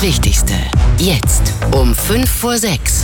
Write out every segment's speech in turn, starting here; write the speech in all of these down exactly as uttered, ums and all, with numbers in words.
Das Wichtigste. Jetzt um fünf vor sechs.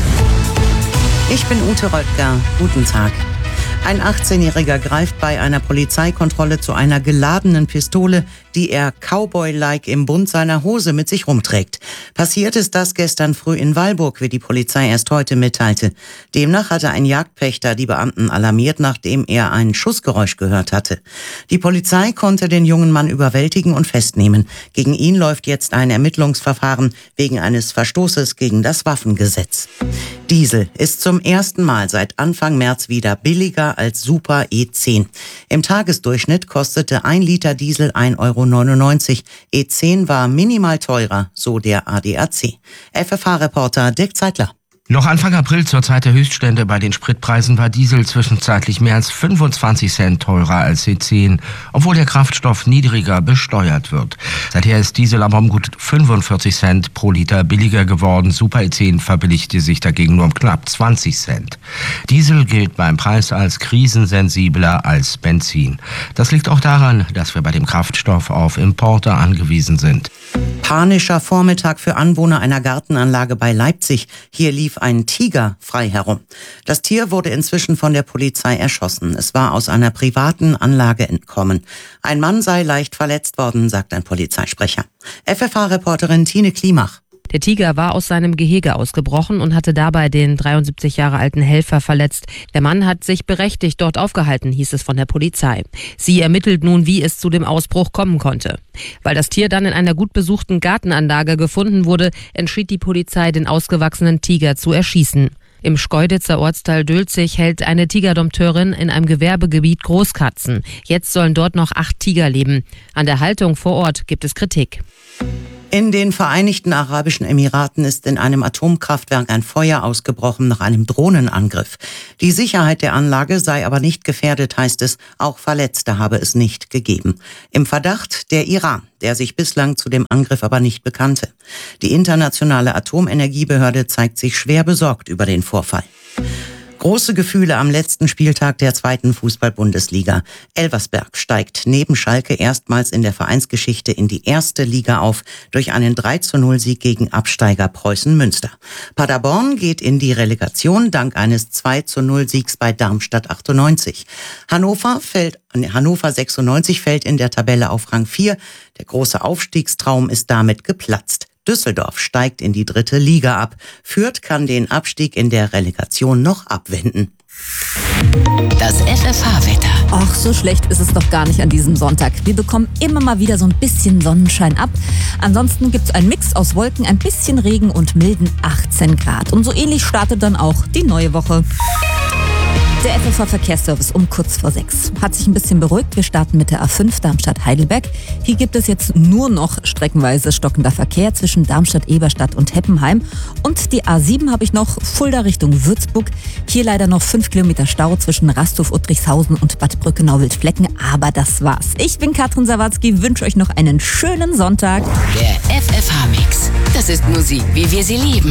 Ich bin Ute Röttger. Guten Tag. Ein achtzehnjähriger greift bei einer Polizeikontrolle zu einer geladenen Pistole, die er Cowboy-like im Bund seiner Hose mit sich rumträgt. Passiert ist das gestern früh in Weilburg, wie die Polizei erst heute mitteilte. Demnach hatte ein Jagdpächter die Beamten alarmiert, nachdem er ein Schussgeräusch gehört hatte. Die Polizei konnte den jungen Mann überwältigen und festnehmen. Gegen ihn läuft jetzt ein Ermittlungsverfahren wegen eines Verstoßes gegen das Waffengesetz. Diesel ist zum ersten Mal seit Anfang März wieder billiger als Super E zehn. Im Tagesdurchschnitt kostete ein Liter Diesel ein Euro neunundneunzig. E zehn war minimal teurer, so der A D A C. F F H-Reporter Dirk Zeitler. Noch Anfang April, zur Zeit der Höchststände bei den Spritpreisen, war Diesel zwischenzeitlich mehr als fünfundzwanzig Cent teurer als E zehn, obwohl der Kraftstoff niedriger besteuert wird. Seither ist Diesel aber um gut fünfundvierzig Cent pro Liter billiger geworden. Super E zehn verbilligte sich dagegen nur um knapp zwanzig Cent. Diesel gilt beim Preis als krisensensibler als Benzin. Das liegt auch daran, dass wir bei dem Kraftstoff auf Importe angewiesen sind. Panischer Vormittag für Anwohner einer Gartenanlage bei Leipzig. Hier lief ein Tiger frei herum. Das Tier wurde inzwischen von der Polizei erschossen. Es war aus einer privaten Anlage entkommen. Ein Mann sei leicht verletzt worden, sagt ein Polizeisprecher. F F H-Reporterin Tine Klimach. Der Tiger war aus seinem Gehege ausgebrochen und hatte dabei den dreiundsiebzig Jahre alten Helfer verletzt. Der Mann hat sich berechtigt dort aufgehalten, hieß es von der Polizei. Sie ermittelt nun, wie es zu dem Ausbruch kommen konnte. Weil das Tier dann in einer gut besuchten Gartenanlage gefunden wurde, entschied die Polizei, den ausgewachsenen Tiger zu erschießen. Im Schkeuditzer Ortsteil Dülzig hält eine Tigerdompteurin in einem Gewerbegebiet Großkatzen. Jetzt sollen dort noch acht Tiger leben. An der Haltung vor Ort gibt es Kritik. In den Vereinigten Arabischen Emiraten ist in einem Atomkraftwerk ein Feuer ausgebrochen nach einem Drohnenangriff. Die Sicherheit der Anlage sei aber nicht gefährdet, heißt es. Auch Verletzte habe es nicht gegeben. Im Verdacht der Iran, der sich bislang zu dem Angriff aber nicht bekannte. Die internationale Atomenergiebehörde zeigt sich schwer besorgt über den Vorfall. Große Gefühle am letzten Spieltag der zweiten Fußball-Bundesliga. Elversberg steigt neben Schalke erstmals in der Vereinsgeschichte in die erste Liga auf durch einen drei zu null Sieg gegen Absteiger Preußen Münster. Paderborn geht in die Relegation dank eines zwei zu null Siegs bei Darmstadt achtundneunzig. Hannover fällt, Hannover sechsundneunzig fällt in der Tabelle auf Rang vier. Der große Aufstiegstraum ist damit geplatzt. Düsseldorf steigt in die dritte Liga ab. Fürth kann den Abstieg in der Relegation noch abwenden. Das F F H-Wetter. Ach, so schlecht ist es doch gar nicht an diesem Sonntag. Wir bekommen immer mal wieder so ein bisschen Sonnenschein ab. Ansonsten gibt es einen Mix aus Wolken, ein bisschen Regen und milden achtzehn Grad. Und so ähnlich startet dann auch die neue Woche. Der F F H-Verkehrsservice um kurz vor sechs. Hat sich ein bisschen beruhigt. Wir starten mit der A fünf Darmstadt-Heidelberg. Hier gibt es jetzt nur noch streckenweise stockender Verkehr zwischen Darmstadt-Eberstadt und Heppenheim. Und die A sieben habe ich noch, Fulda Richtung Würzburg. Hier leider noch fünf Kilometer Stau zwischen Rasthof, Uttrichshausen und Bad Brückenau-Wildflecken. Aber das war's. Ich bin Katrin Sawatzki, wünsche euch noch einen schönen Sonntag. Der F F H-Mix. Das ist Musik, wie wir sie lieben.